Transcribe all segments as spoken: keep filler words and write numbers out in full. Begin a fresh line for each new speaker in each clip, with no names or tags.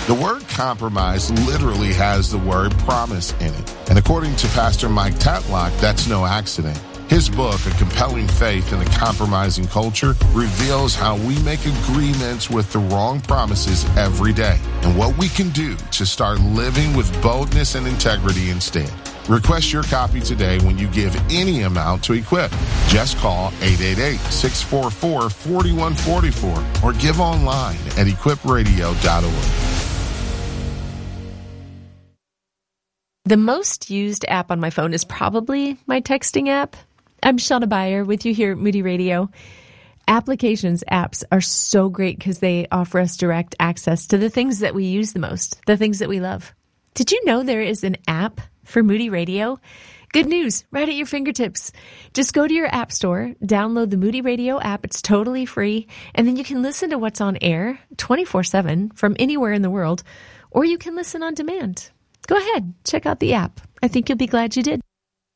The word compromise literally has the word promise in it. And according to Pastor Mike Tatlock, that's no accident. His book, A Compelling Faith in a Compromising Culture, reveals how we make agreements with the wrong promises every day and what we can do to start living with boldness and integrity instead. Request your copy today when you give any amount to Equip. Just call eight eight eight, six four four, four one four four or give online at equip radio dot org.
The most used app on my phone is probably my texting app. I'm Shauna Beyer with you here at Moody Radio. Applications, apps are so great because they offer us direct access to the things that we use the most, the things that we love. Did you know there is an app for Moody Radio? Good news, right at your fingertips. Just go to your app store, download the Moody Radio app. It's totally free. And then you can listen to what's on air twenty-four seven from anywhere in the world, or you can listen on demand. Go ahead, check out the app. I think you'll be glad you did.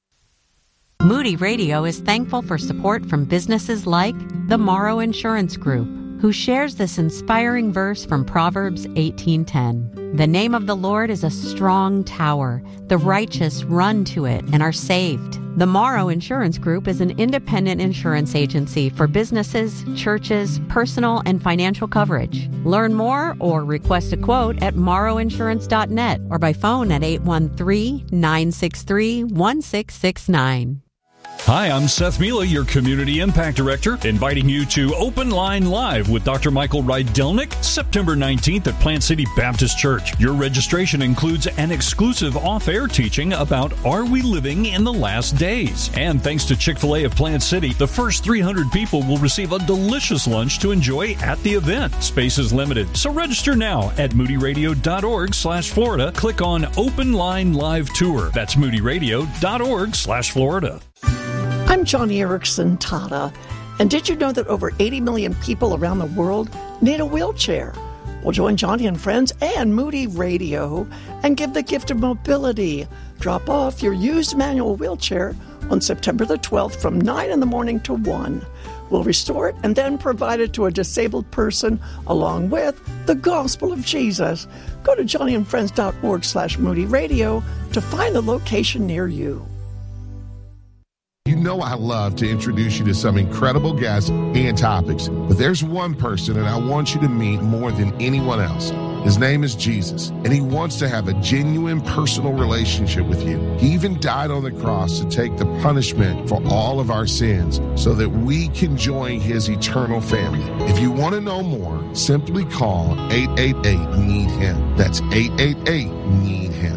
Moody Radio is thankful for support from businesses like the Morrow Insurance Group, who shares this inspiring verse from Proverbs eighteen ten. The name of the Lord is a strong tower. The righteous run to it and are saved. The Morrow Insurance Group is an independent insurance agency for businesses, churches, personal and financial coverage. Learn more or request a quote at morrow insurance dot net or by phone at eight one three, nine six three, one six six nine.
Hi, I'm Seth Mila, your Community Impact Director, inviting you to Open Line Live with Doctor Michael Rydelnik, September nineteenth at Plant City Baptist Church. Your registration includes an exclusive off-air teaching about Are We Living in the Last Days? And thanks to Chick-fil-A of Plant City, the first three hundred people will receive a delicious lunch to enjoy at the event. Space is limited, so register now at moody radio dot org slash Florida. Click on Open Line Live Tour. That's moody radio dot org slash Florida.
I'm Johnny Erickson Tata, and did you know that over eighty million people around the world need a wheelchair? Well, join Johnny and friends and Moody Radio and give the gift of mobility. Drop off your used manual wheelchair on September the twelfth from nine in the morning to one. We'll restore it and then provide it to a disabled person along with the gospel of Jesus. Go to johnny and friends dot org slash Moody Radio to find a location near you.
You know I love to introduce you to some incredible guests and topics, but there's one person that I want you to meet more than anyone else. His name is Jesus, and he wants to have a genuine personal relationship with you. He even died on the cross to take the punishment for all of our sins so that we can join his eternal family. If you want to know more, simply call eight eight eight, need him. That's eight eight eight, need him.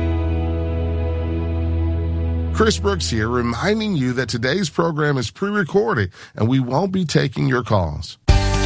Chris Brooks here, reminding you that today's program is pre-recorded and we won't be taking your calls.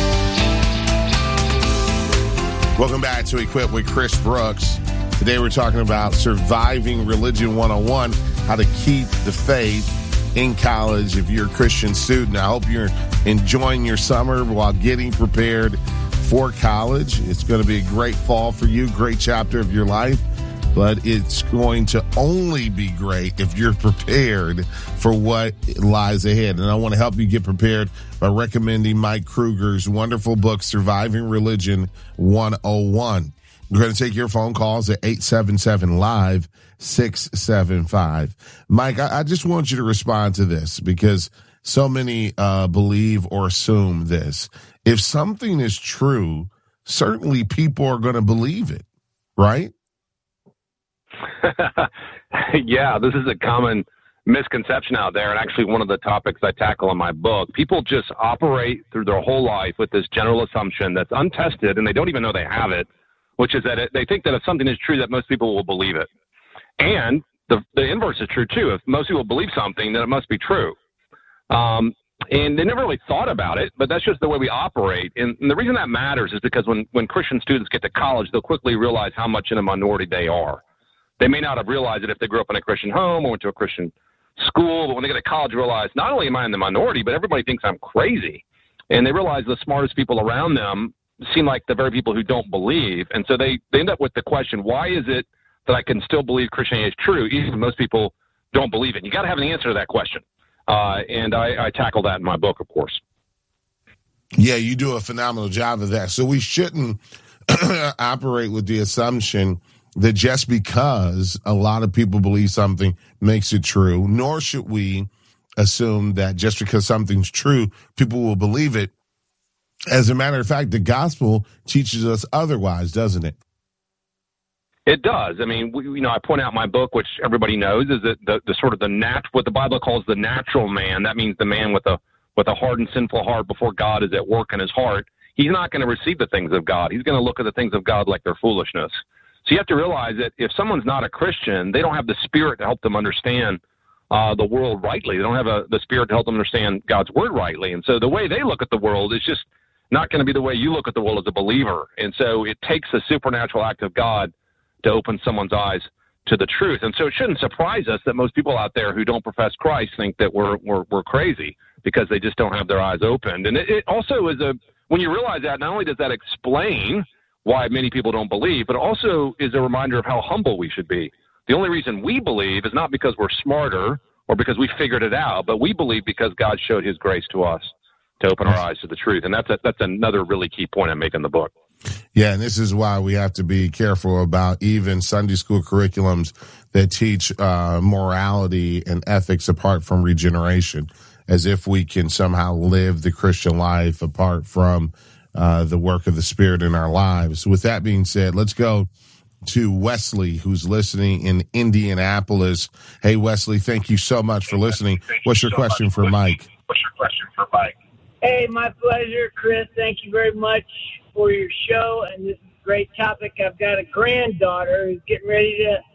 Welcome back to Equip with Chris Brooks. Today we're talking about surviving religion one oh one, how to keep the faith in college if you're a Christian student. I hope you're enjoying your summer while getting prepared for college. It's going to be a great fall for you, great chapter of your life. But it's going to only be great if you're prepared for what lies ahead. And I want to help you get prepared by recommending Mike Kruger's wonderful book, Surviving Religion one oh one. We're going to take your phone calls at eight seven seven, live, six seven five. Mike, I, I just want you to respond to this because so many uh, believe or assume this. If something is true, certainly people are going to believe it, right?
Yeah, this is a common misconception out there, and actually one of the topics I tackle in my book. People just operate through their whole life with this general assumption that's untested, and they don't even know they have it, which is that it, they think that if something is true, that most people will believe it. And the, the inverse is true, too. If most people believe something, then it must be true. Um, and they never really thought about it, but that's just the way we operate. And, and the reason that matters is because when, when Christian students get to college, they'll quickly realize how much in a minority they are. They may not have realized it if they grew up in a Christian home or went to a Christian school, but when they get to college, realize not only am I in the minority, but everybody thinks I'm crazy. And they realize the smartest people around them seem like the very people who don't believe. And so they, they end up with the question, why is it that I can still believe Christianity is true, even if most people don't believe it? You got to have an answer to that question. Uh, and I, I tackle that in my book, of course.
Yeah, you do a phenomenal job of that. So we shouldn't operate with the assumption that just because a lot of people believe something makes it true, nor should we assume that just because something's true, people will believe it. As a matter of fact, the gospel teaches us otherwise, doesn't it?
It does. I mean, we, you know, I point out in my book, which everybody knows, is that the, the sort of the nat what the Bible calls the natural man. That means the man with a with a hardened, sinful heart before God is at work in his heart. He's not going to receive the things of God. He's going to look at the things of God like they're foolishness. So you have to realize that if someone's not a Christian, they don't have the Spirit to help them understand uh, the world rightly. They don't have a, the Spirit to help them understand God's Word rightly. And so the way they look at the world is just not going to be the way you look at the world as a believer. And so it takes a supernatural act of God to open someone's eyes to the truth. And so it shouldn't surprise us that most people out there who don't profess Christ think that we're we're, we're crazy because they just don't have their eyes opened. And it, it also is a, when you realize that, not only does that explain why many people don't believe, but also is a reminder of how humble we should be. The only reason we believe is not because we're smarter or because we figured it out, but we believe because God showed his grace to us to open our eyes to the truth. And that's a, that's another really key point I make in the book.
Yeah, and this is why we have to be careful about even Sunday school curriculums that teach uh, morality and ethics apart from regeneration, as if we can somehow live the Christian life apart from uh, the work of the Spirit in our lives. With that being said, let's go to Wesley, who's listening in Indianapolis. Hey, Wesley, thank you so much for listening. What's your question for Mike?
What's your question for Mike? Hey, my pleasure, Chris. Thank you very much for your show, and this is a great topic. I've got a granddaughter who's getting ready to